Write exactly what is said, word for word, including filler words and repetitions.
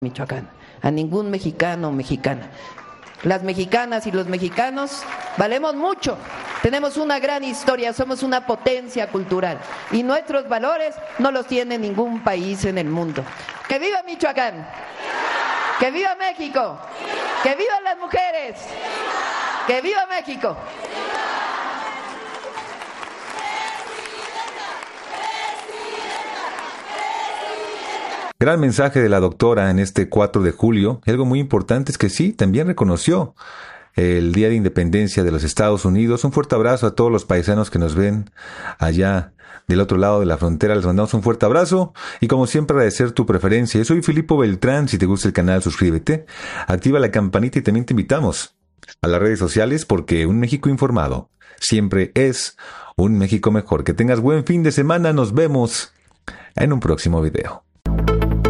Michoacán, a ningún mexicano o mexicana. Las mexicanas y los mexicanos valemos mucho, tenemos una gran historia, somos una potencia cultural y nuestros valores no los tiene ningún país en el mundo. ¡Que viva Michoacán! ¡Que viva México! ¡Que vivan las mujeres! ¡Que viva México! Gran mensaje de la doctora en este cuatro de julio. Y algo muy importante es que sí, también reconoció el Día de Independencia de los Estados Unidos. Un fuerte abrazo a todos los paisanos que nos ven allá del otro lado de la frontera. Les mandamos un fuerte abrazo y como siempre agradecer tu preferencia. Yo soy Filipo Beltrán. Si te gusta el canal, suscríbete, activa la campanita y también te invitamos a las redes sociales porque un México informado siempre es un México mejor. Que tengas buen fin de semana. Nos vemos en un próximo video.